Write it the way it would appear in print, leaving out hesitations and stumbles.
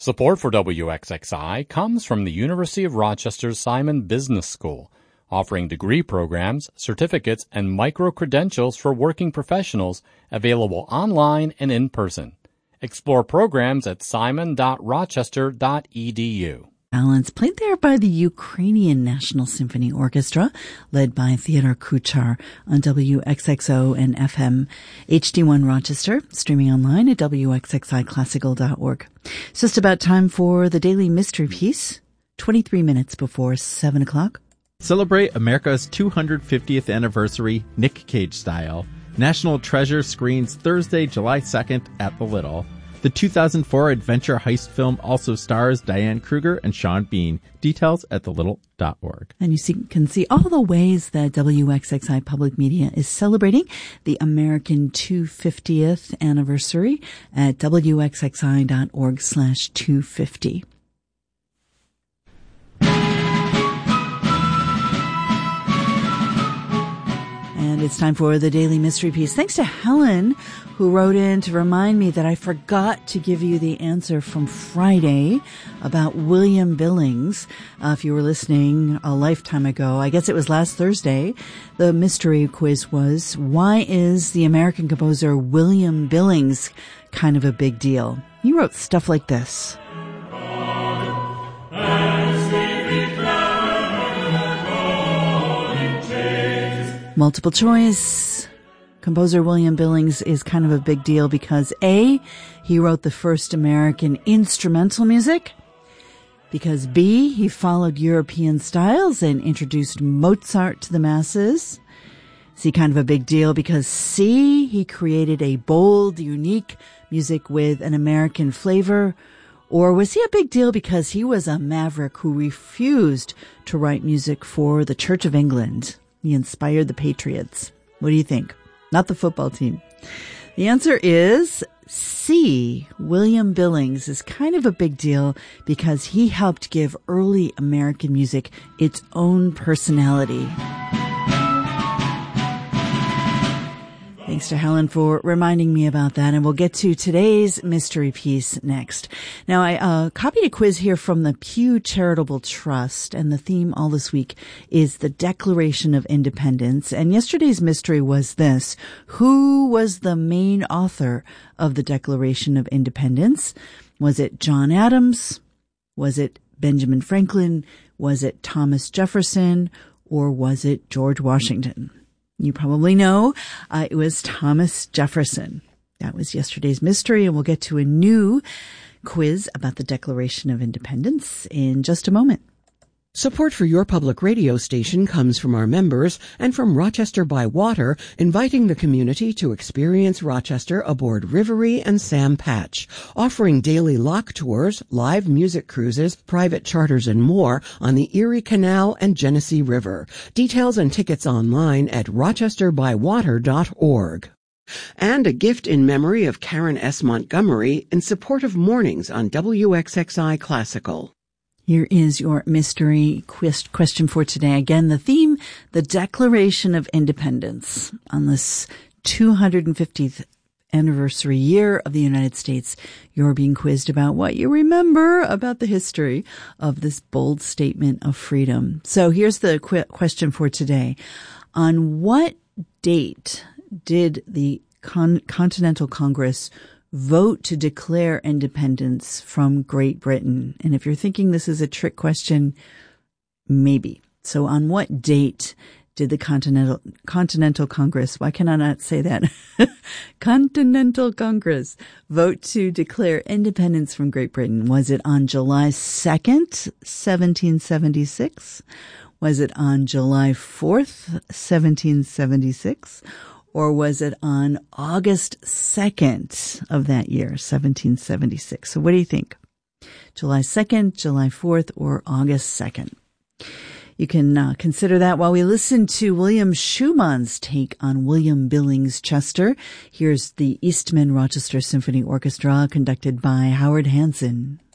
Support for WXXI comes from the University of Rochester's Simon Business School, offering degree programs, certificates, and micro-credentials for working professionals available online and in person. Explore programs at simon.rochester.edu. Balance, played there by the Ukrainian National Symphony Orchestra, led by Theodor Kuchar on WXXO and FM HD1 Rochester, streaming online at WXXIClassical.org. It's just about time for the Daily Mystery Piece, 23 minutes before 7 o'clock. Celebrate America's 250th anniversary Nick Cage style. National Treasure screens Thursday, July 2nd at the Little. The 2004 adventure heist film also stars Diane Kruger and Sean Bean. Details at thelittle.org. And you can see all the ways that WXXI Public Media is celebrating the American 250th anniversary at wxxi.org/250. And it's time for the Daily Mystery Piece. Thanks to Helen, who wrote in to remind me that I forgot to give you the answer from Friday about William Billings. If you were listening a lifetime ago, I guess it was last Thursday, the mystery quiz was, why is the American composer William Billings kind of a big deal? He wrote stuff like this. Multiple choice. Composer William Billings is kind of a big deal because A, he wrote the first American instrumental music, because B, he followed European styles and introduced Mozart to the masses. Is he kind of a big deal because C, he created a bold, unique music with an American flavor? Or was he a big deal because he was a maverick who refused to write music for the Church of England? He inspired the Patriots. What do you think? Not the football team. The answer is C. William Billings is kind of a big deal because he helped give early American music its own personality. Thanks to Helen for reminding me about that, and we'll get to today's mystery piece next. Now, I copied a quiz here from the Pew Charitable Trust, and the theme all this week is the Declaration of Independence. And yesterday's mystery was this: who was the main author of the Declaration of Independence? Was it John Adams? Was it Benjamin Franklin? Was it Thomas Jefferson? Or was it George Washington? You probably know it was Thomas Jefferson. That was yesterday's mystery, and we'll get to a new quiz about the Declaration of Independence in just a moment. Support for your public radio station comes from our members and from Rochester by Water, inviting the community to experience Rochester aboard Rivery and Sam Patch, offering daily lock tours, live music cruises, private charters, and more on the Erie Canal and Genesee River. Details and tickets online at rochesterbywater.org. And a gift in memory of Karen S. Montgomery in support of mornings on WXXI Classical. Here is your mystery question for today. Again, the theme, the Declaration of Independence. On this 250th anniversary year of the United States, you're being quizzed about what you remember about the history of this bold statement of freedom. So here's the question for today. On what date did the Continental Congress vote to declare independence from Great Britain? And if you're thinking this is a trick question, maybe. So on what date did the Continental Congress, why can I not say that? Continental Congress vote to declare independence from Great Britain? Was it on July 2nd, 1776? Was it on July 4th, 1776? Or was it on August 2nd of that year, 1776? So what do you think? July 2nd, July 4th, or August 2nd? You can consider that while we listen to William Schumann's take on William Billings Chester. Here's the Eastman Rochester Symphony Orchestra conducted by Howard Hanson.